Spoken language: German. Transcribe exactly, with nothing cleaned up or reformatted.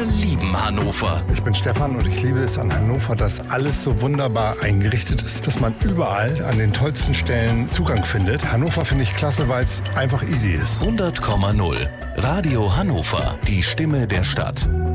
Wir lieben Hannover. Ich bin Stefan und ich liebe es an Hannover, dass alles so wunderbar eingerichtet ist, dass man überall an den tollsten Stellen Zugang findet. Hannover finde ich klasse, weil es einfach easy ist. hundert Komma null. Radio Hannover. Die Stimme der Stadt.